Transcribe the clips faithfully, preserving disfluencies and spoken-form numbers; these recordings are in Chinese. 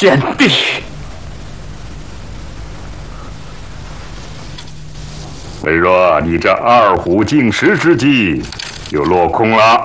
贤弟。 微若，你这二虎竞食之计又落空了。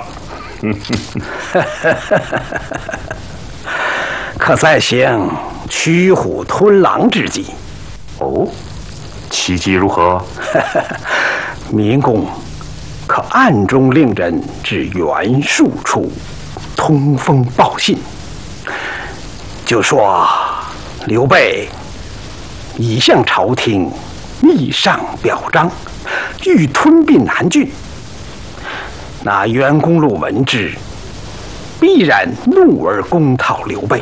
可再行驱虎吞狼之计。 哦，其计如何？ 明公可暗中令人至袁术处通风报信，就说刘备已向朝廷密上表彰，欲吞并南郡。那袁公路闻之，必然怒而攻讨刘备。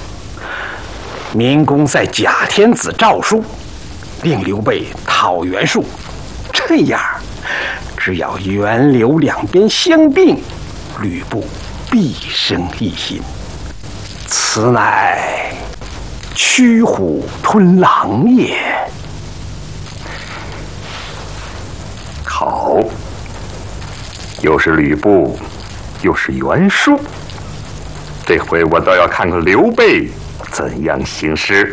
明公在假天子诏书，令刘备讨袁术，这样只要袁刘两边相并，吕布必生一心。此乃驱虎吞狼也。 好，又是吕布，又是袁术，这回我倒要看看刘备怎样行事。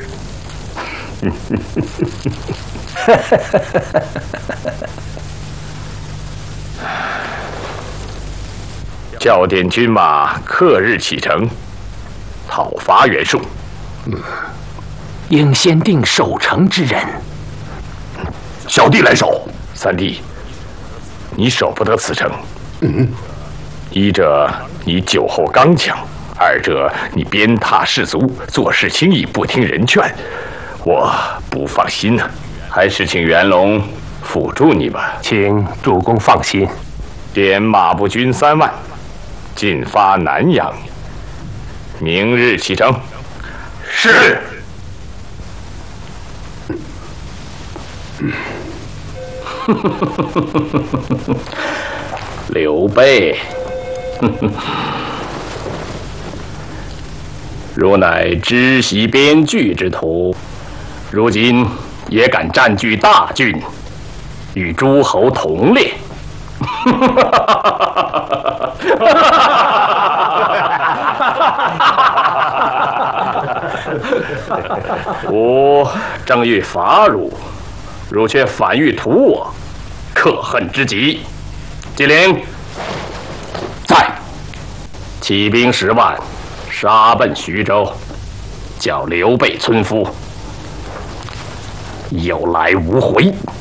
教点军马，刻日启程，讨伐袁术。 嗯，应先定守城之人。 小弟来守。三弟，你守不得此城。 嗯， 一者你酒后刚强，二者你鞭挞士卒，做事轻易，不听人劝，我不放心呢、啊。还是请袁龙辅助你吧。 请主公放心。 点马步军三万，进发南阳，明日启程。 是。 刘备，汝乃知习边惧之徒，如今也敢占据大郡，与诸侯同列。吾正欲伐汝，汝却反欲屠我，可恨之极。纪灵，在，起兵十万，杀奔徐州，叫刘备村夫有来无回。